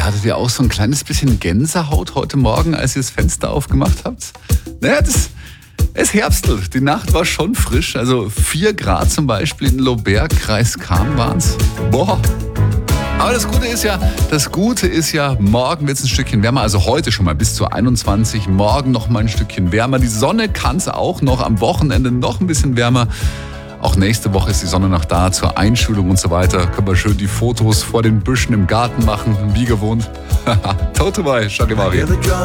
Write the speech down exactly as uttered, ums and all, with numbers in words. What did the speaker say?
hattet ihr auch so ein kleines bisschen Gänsehaut heute Morgen, als ihr das Fenster aufgemacht habt? Naja, das, es herbstelt. Die Nacht war schon frisch. Also vier Grad zum Beispiel in Lauberg, Kreis Cham waren's. Boah. Aber das Gute ist ja, das Gute ist ja, morgen wird es ein Stückchen wärmer. Also heute schon mal bis zu einundzwanzig, morgen noch mal ein Stückchen wärmer. Die Sonne kann es auch noch, am Wochenende noch ein bisschen wärmer. Auch nächste Woche ist die Sonne noch da zur Einschulung und so weiter. Können wir schön die Fotos vor den Büschen im Garten machen, wie gewohnt. Toto bei Charivari.